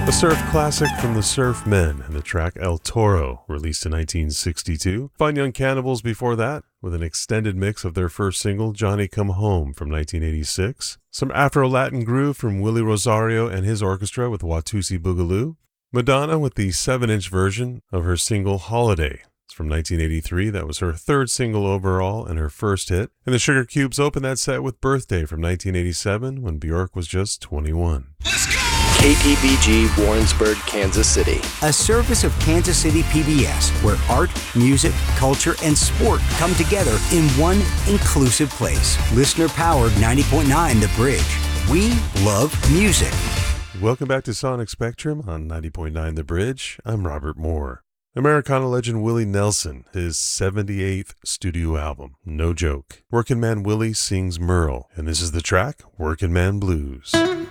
A surf classic from the Surfmen and the track El Toro, released in 1962. Fine Young Cannibals before that, with an extended mix of their first single, Johnny Come Home, from 1986. Some Afro-Latin groove from Willie Rosario and his orchestra with Watusi Boogaloo. Madonna with the 7-inch version of her single Holiday. It's from 1983. That was her third single overall and her first hit. And the Sugar Cubes opened that set with Birthday from 1987 when Bjork was just 21. Let's go! KPBG Warrensburg, Kansas City. A service of Kansas City PBS where art, music, culture, and sport come together in one inclusive place. Listener-powered 90.9 The Bridge. We love music. Welcome back to Sonic Spectrum on 90.9 The Bridge. I'm Robert Moore. Americana legend Willie Nelson, his 78th studio album, no joke. Working Man Willie sings Merle, and this is the track, Working Man Blues.